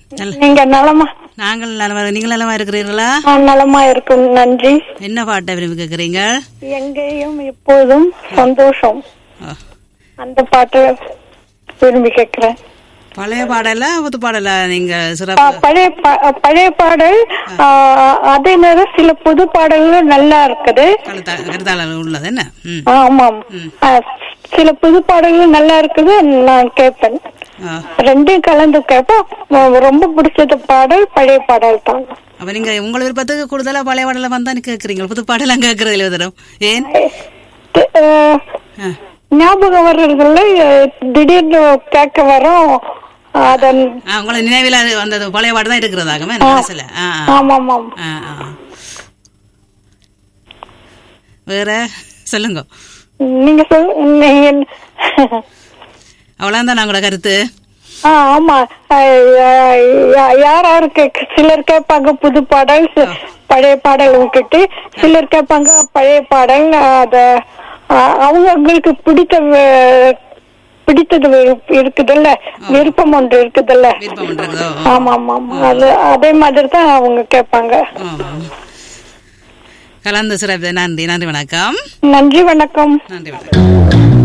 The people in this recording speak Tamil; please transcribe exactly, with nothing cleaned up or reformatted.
நீங்க நலமா? நாங்கள் நலமா. நீங்கள் நலமா இருக்கிறீர்களா? நலமா இருக்கும், நன்றி. என்ன பாட்டை விரும்பி கேட்கிறீங்க? எங்கேயும் எப்போதும் சந்தோஷம், அந்த பாட்டு விரும்பி கேட்கிறேன். பழைய பாடல புது பாடல? நீங்க சிறப்பு பழைய பழைய பாடல், அதே நேரம் சில புது பாடல்கள் நல்லா இருக்குது. கருத்தாளர் உள்ளது என்ன? ஆமாம், சில புது பாடல்கள் நல்லா இருக்குது, நான் கேட்பேன். ரெண்டையும் கலந்து கேட்பேன். ரொம்ப பிடிச்சது பாடல் பழைய பாடல் தான். அப்ப நீங்க உங்க விருப்பத்துக்கு கூடுதலா பழைய பாடல வந்தா கேக்குறீங்க, புது பாடலாம் கேட்கறது இல்ல தரும் ஏன்? ஞாபகம் வர்றதுல திடீர்னு கேட்க வரும். அதன் உங்களை நினைவில் அந்த பழைய பாடு தான் இருக்கிறதாக மனசுல. வேற சொல்லுங்க, நீங்க சொல்லுங்க. அவ்வளவுதான் நாங்களோட கருத்து. ஆமா, யார் யாருக்கு சிலர் கேட்பாங்க புது பாடல், பழைய பாடல் விட்டுட்டு சிலர் கேட்பாங்க பழைய பாடல். அத அவங்களுக்கு பிடித்த பிடித்தது இருக்குதுல்ல, விருப்பம் ஒன்று இருக்குதுல்ல. ஆமா ஆமா, அது அதே மாதிரி தான் அவங்க கேட்பாங்க. கலந்து சிறப்பு. நன்றி. நன்றி வணக்கம். நன்றி வணக்கம். நன்றி வணக்கம்.